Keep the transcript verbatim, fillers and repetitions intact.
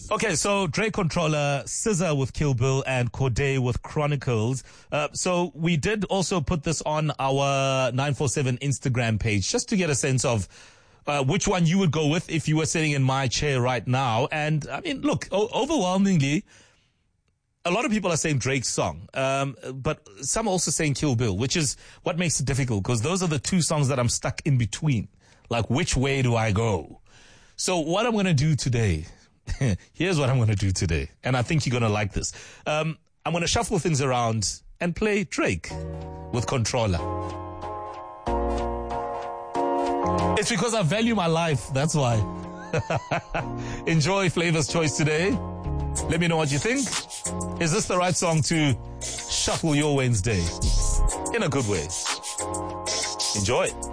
Okay, so Dre Controller, S Z A with Kill Bill, and Corday with Chronicles. Uh, so we did also put this on our nine four seven Instagram page just to get a sense of uh, which one you would go with if you were sitting in my chair right now. And I mean, look, o- overwhelmingly, a lot of people are saying Drake's song, um, but some are also saying Kill Bill, which is what makes it difficult because those are the two songs that I'm stuck in between. Like, which way do I go? So what I'm going to do today... Here's what I'm going to do today, and I think you're going to like this. Um, I'm going to shuffle things around and play Drake with Controller. It's because I value my life, that's why. Enjoy Flavor's Choice today. Let me know what you think. Is this the right song to shuffle your Wednesday in a good way? Enjoy.